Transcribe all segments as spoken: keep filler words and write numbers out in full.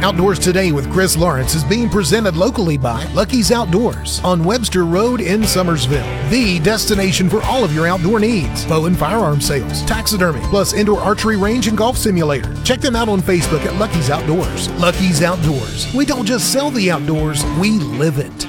Outdoors Today with Chris Lawrence is being presented locally by Lucky's Outdoors on Webster Road in Summersville, the destination for all of your outdoor needs. Bow and firearm sales, taxidermy, plus indoor archery range and golf simulator. Check them out on Facebook at Lucky's Outdoors. Lucky's Outdoors. We don't just sell the outdoors, we live it.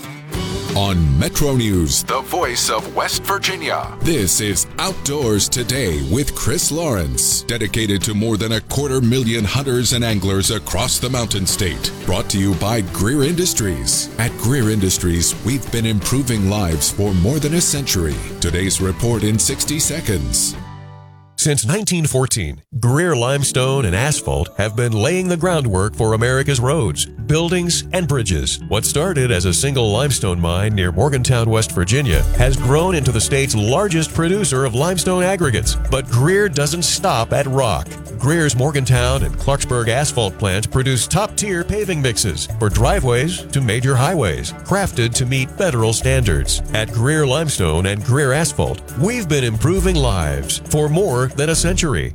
On Metro News, the voice of West Virginia. This is Outdoors Today with Chris Lawrence, dedicated to more than a quarter million hunters and anglers across the Mountain State. Brought to you by Greer Industries. At Greer Industries, we've been improving lives for more than a century. Today's report in sixty seconds. Since nineteen fourteen, Greer Limestone and Asphalt have been laying the groundwork for America's roads, buildings, and bridges. What started as a single limestone mine near Morgantown, West Virginia, has grown into the state's largest producer of limestone aggregates. But Greer doesn't stop at rock. Greer's Morgantown and Clarksburg asphalt plants produce top-tier paving mixes for driveways to major highways, crafted to meet federal standards. At Greer Limestone and Greer Asphalt, we've been improving lives for more than a century.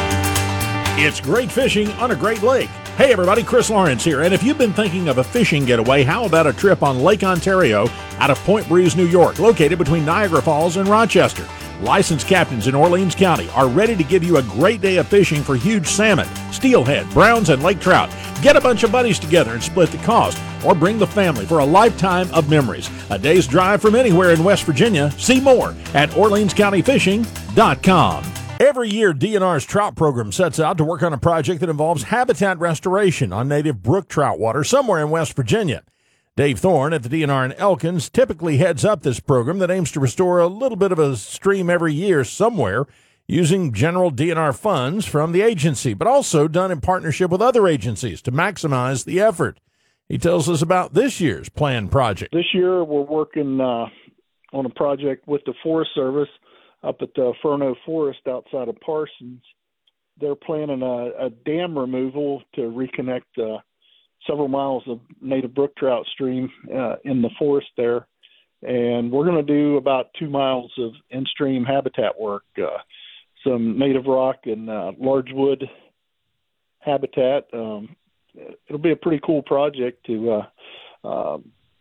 It's great fishing on a great lake. Hey everybody, Chris Lawrence here, and if you've been thinking of a fishing getaway, how about a trip on Lake Ontario out of Point Breeze, New York, located between Niagara Falls and Rochester? Licensed captains in Orleans County are ready to give you a great day of fishing for huge salmon, steelhead, browns, and lake trout. Get a bunch of buddies together and split the cost, or bring the family for a lifetime of memories. A day's drive from anywhere in West Virginia. See more at Orleans County Fishing dot com. Every year, D N R's trout program sets out to work on a project that involves habitat restoration on native brook trout water somewhere in West Virginia. Dave Thorne at the D N R in Elkins typically heads up this program that aims to restore a little bit of a stream every year somewhere using general D N R funds from the agency, but also done in partnership with other agencies to maximize the effort. He tells us about this year's planned project. This year, we're working uh, on a project with the Forest Service up at the Furno Forest outside of Parsons. They're planning a, a dam removal to reconnect uh, several miles of native brook trout stream uh, in the forest there. And we're going to do about two miles of in-stream habitat work, uh, some native rock and uh, large wood habitat. Um, it'll be a pretty cool project to, uh, uh,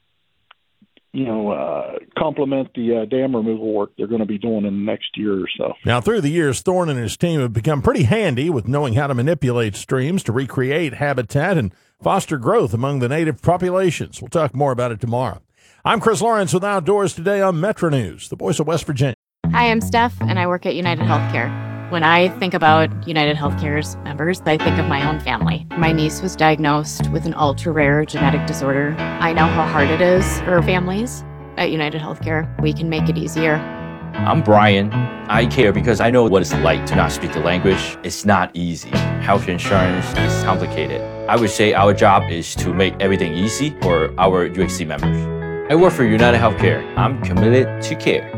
you know, uh, complement the uh, dam removal work they're going to be doing in the next year or so. Now, through the years, Thorne and his team have become pretty handy with knowing how to manipulate streams to recreate habitat and foster growth among the native populations. We'll talk more about it tomorrow. I'm Chris Lawrence with Outdoors Today on Metro News, the voice of West Virginia. Hi, I'm Steph, and I work at United Healthcare. When I think about United Healthcare's members, I think of my own family. My niece was diagnosed with an ultra-rare genetic disorder. I know how hard it is for families. At United Healthcare, we can make it easier. I'm Brian. I care because I know what it's like to not speak the language. It's not easy. Health insurance is complicated. I would say our job is to make everything easy for our U H C members. I work for United Healthcare. I'm committed to care.